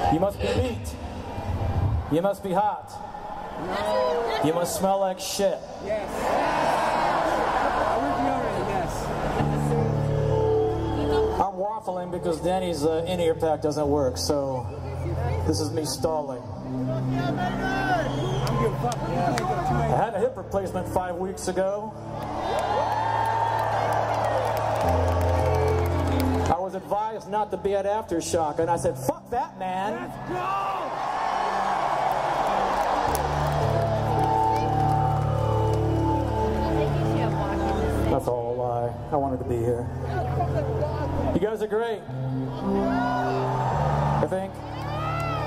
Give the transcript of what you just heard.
You must be beat. You must be hot. You must smell like shit. Yes. I'm waffling because Danny's in-ear pack doesn't work, so this is me stalling. I had a hip replacement 5 weeks ago. I was advised not to be at Aftershock, and I said, fuck that, man. Let's go! That's all a lie. I wanted to be here. You guys are great. I think.